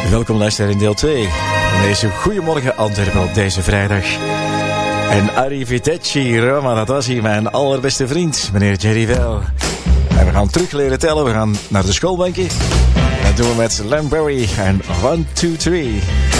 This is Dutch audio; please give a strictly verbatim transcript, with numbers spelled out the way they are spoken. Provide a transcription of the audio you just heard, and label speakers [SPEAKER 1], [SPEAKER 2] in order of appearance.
[SPEAKER 1] Welkom luisteraar in deel twee van deze Goedemorgen Antwerpen op deze vrijdag. En arrivederci Roma, dat was hier mijn allerbeste vriend, meneer Jerry Wel. En we gaan terug leren tellen, we gaan naar de schoolbanken. Dat doen we met Lamberry en one, two, three.